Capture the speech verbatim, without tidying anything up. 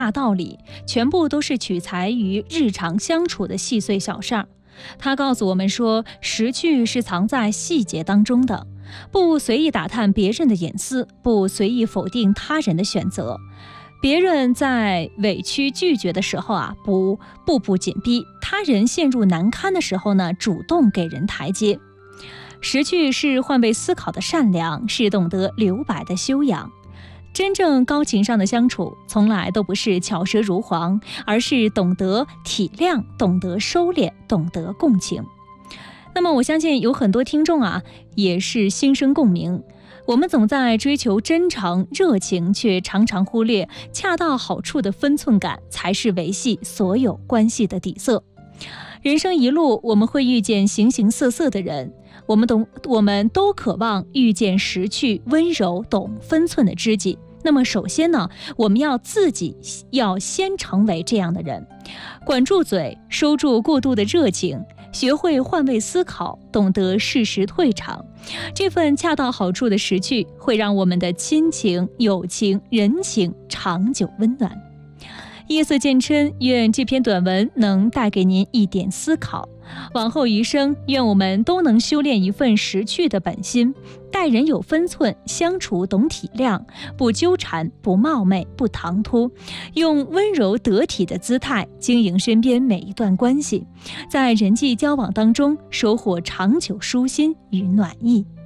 大道理，全部都是取材于日常相处的细碎小事儿。他告诉我们说，识趣是藏在细节当中的，不随意打探别人的隐私，不随意否定他人的选择。别人在委屈拒绝的时候啊，不步步紧逼；他人陷入难堪的时候呢，主动给人台阶。识趣是换位思考的善良，是懂得留白的修养。真正高情商的相处，从来都不是巧舌如簧，而是懂得体谅，懂得收敛，懂得共情。那么我相信有很多听众啊，也是心生共鸣。我们总在追求真诚热情，却常常忽略恰到好处的分寸感才是维系所有关系的底色。人生一路，我们会遇见形形色色的人，我们懂，我们都渴望遇见识趣、温柔、懂分寸的知己。那么首先呢，我们要自己要先成为这样的人，管住嘴，收住过度的热情，学会换位思考，懂得适时退场。这份恰到好处的识趣，会让我们的亲情、友情、人情长久温暖。夜色渐深，愿这篇短文能带给您一点思考。往后余生，愿我们都能修炼一份识趣的本心，待人有分寸，相处懂体谅，不纠缠，不冒昧，不唐突，用温柔得体的姿态经营身边每一段关系，在人际交往当中收获长久舒心与暖意。